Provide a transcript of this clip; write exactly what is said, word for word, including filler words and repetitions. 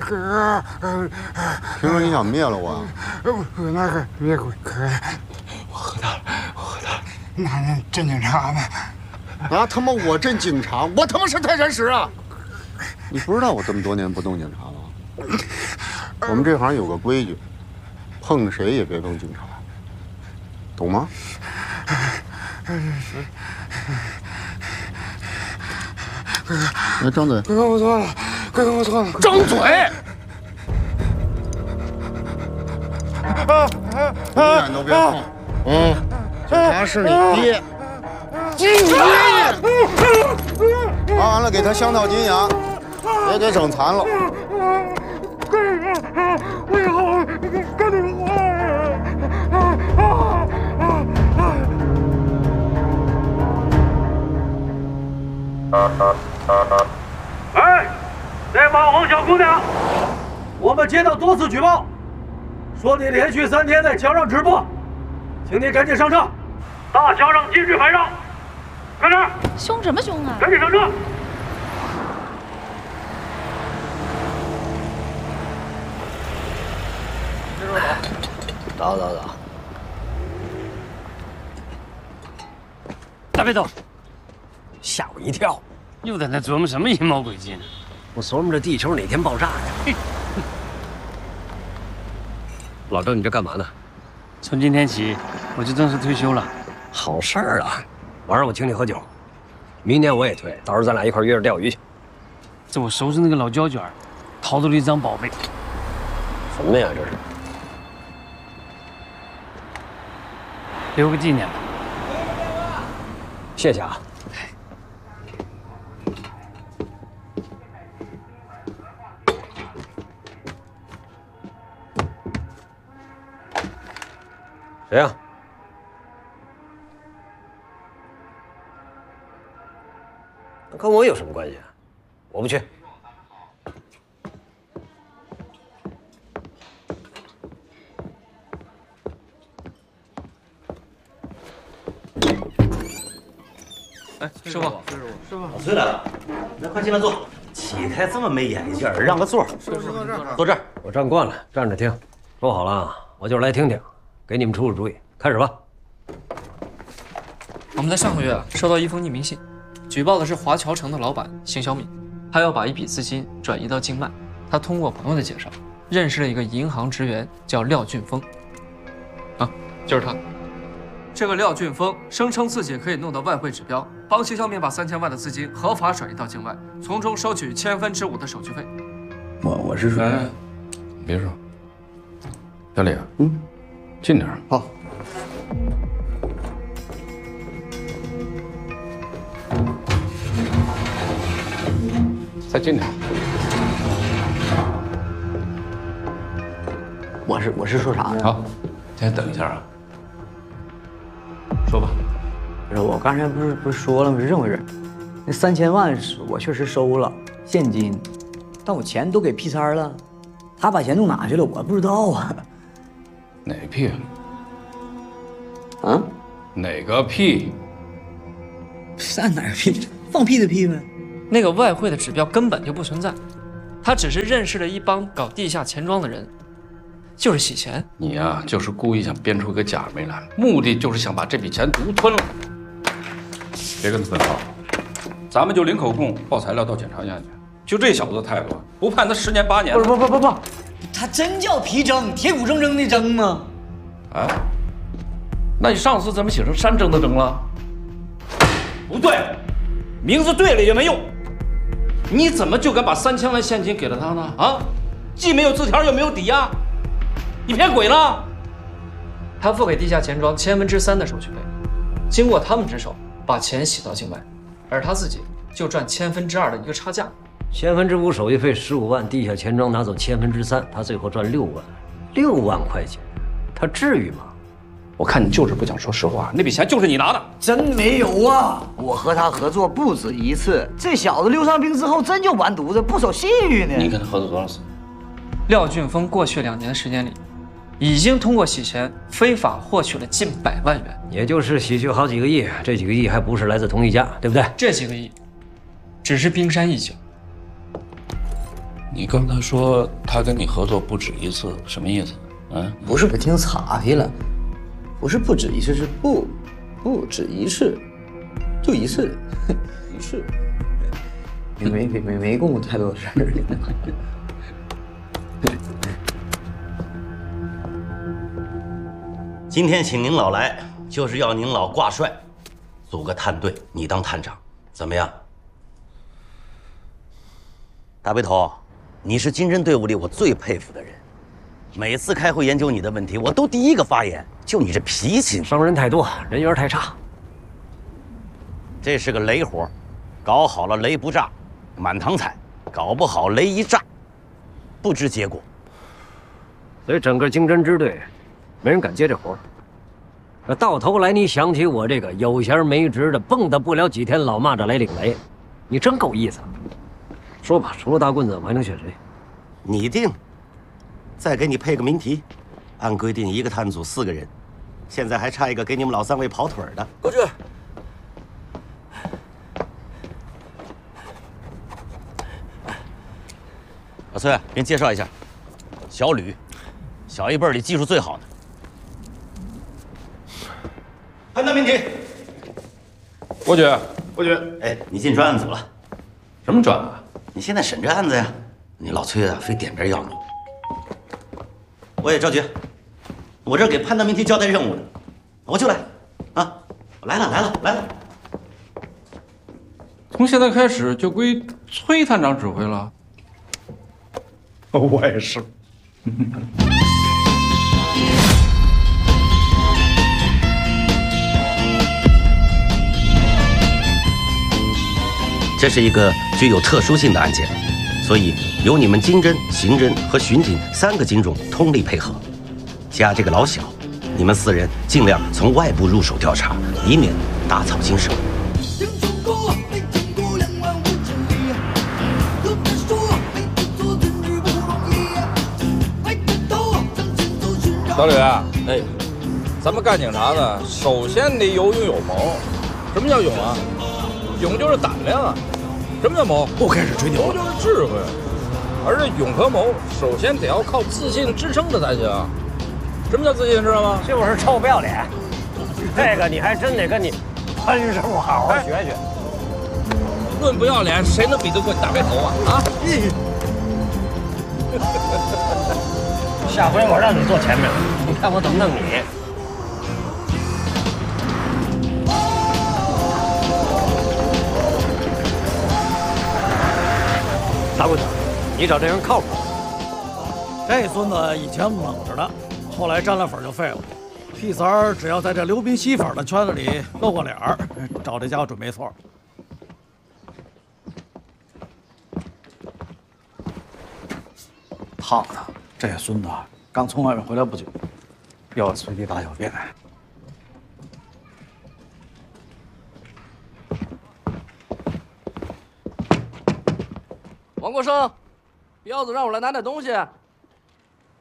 哥， 听说你想灭了我？ 我那个灭鬼哥， 我喝大了，我喝大了。 那那镇警察呢？ 啊他妈我镇警察，我他妈是泰山石啊！你不知道我这么多年不动警察了？我们这行有个规矩，碰谁也别动警察，懂吗？来张嘴。 哥哥我错了，哥哥我错了。 张嘴！永远都别碰。嗯，警察是你爹。金爷爷。完了，给他镶套金牙，别给整残了。 我以后跟你们哎，那网红小姑娘，我们接到多次举报，说你连续三天在桥上直播，请你赶紧上车，大桥上禁止拍照，快点！ 凶什么凶啊？ 赶紧上车！ 走走走。 大背头， 吓我一跳， 又在那琢磨什么阴谋诡计呢？ 我琢磨着地球哪天爆炸呀。老郑，你这干嘛呢？ 从今天起，我就正式退休了。 好事儿啊！晚上我请你喝酒，明年我也退，到时候咱俩一块约着钓鱼去。 这我收拾那个老胶卷，淘到了一张宝贝。 什么呀？这是？ 留个纪念吧。 谢谢啊。谁呀？那跟我有什么关系啊？我不去。 哎，师傅，师傅， 师傅，老崔来了，那快进来坐。起开这么没眼力劲儿，让个座。 师傅坐这儿， 坐这儿。 我站惯了，站着听。说好了，我就是来听听，给你们出出主意。开始吧。 我们在上个月收到一封匿名信，举报的是华侨城的老板邢小敏，他要把一笔资金转移到境外。他通过朋友的介绍，认识了一个银行职员，叫廖俊峰。啊，就是他。这个廖俊峰声称自己可以弄到外汇指标，帮邢小敏把三千万的资金合法转移到境外，从中收取千分之五的手续费。 我我是说，哎，别说，小李，嗯，近点。 好。 再近点。 我是我是说啥呢？ 好，先等一下啊。说吧。 不是我刚才不是不是说了吗？是这么回事，那三千万是我确实收了现金，但我钱都给屁三了，他把钱弄哪去了？我不知道啊。 哪个屁？ 啊？ 哪个屁？ 按哪个屁？放屁的屁呗。 那个外汇的指标根本就不存在，他只是认识了一帮搞地下钱庄的人，就是洗钱。 你呀、啊，就是故意想编出一个假梅兰，目的就是想把这笔钱独吞了。别跟他分号，咱们就零口供报材料到检察院去。就这小子的态度，不判他十年八年。 不不不不不，他真叫皮征，铁骨铮铮的铮吗？ 啊？那你上次怎么写成山铮的铮了？不对，名字对了也没用。你怎么就敢把三千万现金给了他呢？啊，既没有字条，又没有抵押，你骗鬼了！ 他付给地下钱庄千分之三的手续费，经过他们之手把钱洗到境外，而他自己就赚千分之二的一个差价。 千分之五手续费十五万，地下钱庄拿走千分之三，他最后赚六万，六万块钱，他至于吗？ 我看你就是不想说实话，那笔钱就是你拿的。 真没有啊！我和他合作不止一次，这小子溜上兵之后真就完犊子，不守信誉呢。 你跟他合作多少次？ 廖俊峰过去两年的时间里，已经通过洗钱非法获取了近百万元， 也就是洗去好几个亿，这几个亿还不是来自同一家，对不对？ 这几个亿只是冰山一角。 你刚才说他跟你合作不止一次，什么意思？嗯， 不是我听岔劈了，不是不止一次，是不不止一次，就一次，一次，没没没没没共过太多事儿。 今天请您老来，就是要您老挂帅，组个探队，你当探长，怎么样？大背头，你是金侦队伍里我最佩服的人，每次开会研究你的问题，我都第一个发言。就你这脾气， 生人太多，人缘太差。 这是个雷活，搞好了雷不炸，满堂彩；搞不好雷一炸，不知结果。 所以整个经侦支队，没人敢接这活。那到头来，你想起我这个有闲没职的，蹦跶不了几天，老蚂蚱来领雷，你真够意思。说吧，除了大棍子，我还能选谁？ 你定。再给你配个谜题，按规定一个探组四个人，现在还差一个给你们老三位跑腿的。 过去。 老崔，给你介绍一下，小吕，小一辈里技术最好的。判断谜题。 过去。 过去。哎，你进专案组了。 什么专案？ 你现在审这案子呀？你老崔啊，非点名要你。我也着急，我这给判断谜题交代任务呢，我就来，啊，来了来了来了。 从现在开始就归崔探长指挥了。 我也是。 这是一个具有特殊性的案件，所以由你们经侦、刑侦和巡警三个警种通力配合，加这个老小，你们四人尽量从外部入手调查，以免打草惊蛇。 小吕，哎，咱们干警察的，首先得有勇有谋。什么叫勇啊？勇就是胆量啊。什么叫谋？ 不开始吹牛了。 谋就是智慧，而这勇和谋，首先得要靠自信支撑着才行。什么叫自信，知道吗？ 就是臭不要脸。这个你还真得跟你潘师傅好好学学。 论不要脸，谁能比得过你大背头啊？啊！ 下回我让你坐前面，你看我怎么弄你。大棍子，你找这人靠谱？ 这孙子以前猛着呢，后来沾了粉就废了。屁三儿只要在这流鼻吸粉的圈子里露过脸儿，找这家伙准没错。 烫他！这孙子刚从外面回来不久，要随地大小便。 王国生，彪子让我来拿点东西。